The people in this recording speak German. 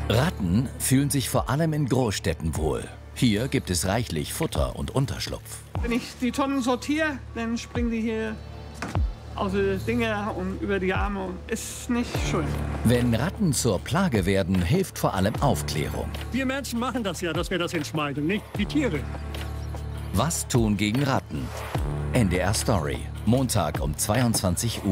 Ratten fühlen sich vor allem in Großstädten wohl. Hier gibt es reichlich Futter und Unterschlupf. Wenn ich die Tonnen sortiere, dann springen die hier aus den Dinger und über die Arme. Ist nicht schön. Wenn Ratten zur Plage werden, hilft vor allem Aufklärung. Wir Menschen machen das ja, dass wir das entschmeiden, nicht die Tiere. Was tun gegen Ratten? NDR Story, Montag um 22 Uhr.